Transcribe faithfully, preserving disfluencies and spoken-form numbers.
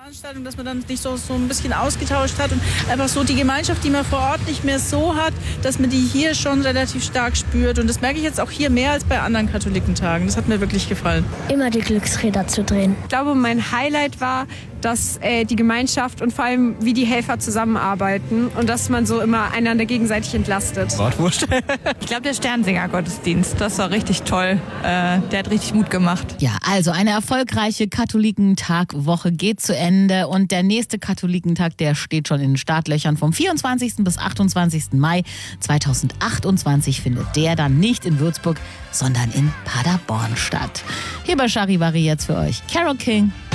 Veranstaltung, dass man dann nicht so, so ein bisschen ausgetauscht hat und einfach so die Gemeinschaft, die man vor Ort nicht mehr so hat, dass man die hier schon relativ stark spürt. Und das merke ich jetzt auch hier mehr als bei anderen Katholikentagen. Das hat mir wirklich gefallen. Immer die Glücksräder zu drehen. Ich glaube, mein Highlight war, dass äh, die Gemeinschaft und vor allem, wie die Helfer zusammenarbeiten und dass man so immer einander gegenseitig entlastet. Bratwurst. Ich glaube, der Sternsinger-Gottesdienst, das war richtig toll. Äh, der hat richtig Mut gemacht. Ja, also eine erfolgreiche Katholikentag-Woche geht zu Ende und der nächste Katholikentag, der steht schon in den Startlöchern. Vom vierundzwanzigsten bis achtundzwanzigsten Mai zweitausendachtundzwanzig findet der dann nicht in Würzburg, sondern in Paderborn statt. Hier bei Charivari jetzt für euch Carole King.